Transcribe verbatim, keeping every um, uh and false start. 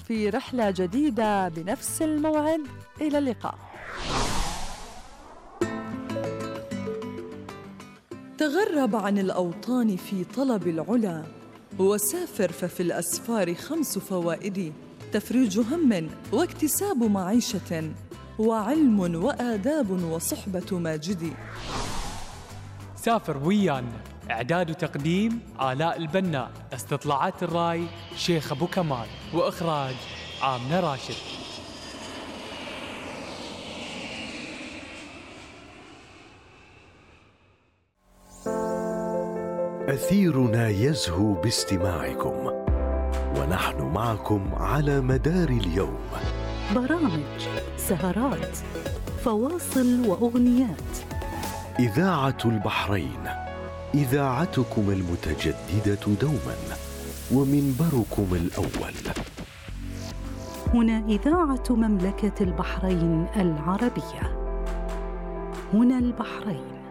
في رحلة جديدة بنفس الموعد. إلى اللقاء. تغرب عن الأوطان في طلب العلا، وسافر ففي الأسفار خمس فوائد: تفريج هم واكتساب معيشة، وعلم وآداب وصحبة ماجد. سافر ويانا، إعداد وتقديم آلاء البناء، استطلاعات الراي شيخ أبو كمال، وإخراج آمنة راشد. أثيرنا يزهو باستماعكم، ونحن معكم على مدار اليوم. برامج، سهرات، فواصل وأغنيات. إذاعة البحرين، إذاعتكم المتجددة دوما، ومنبركم الأول. هنا إذاعة مملكة البحرين العربية. هنا البحرين.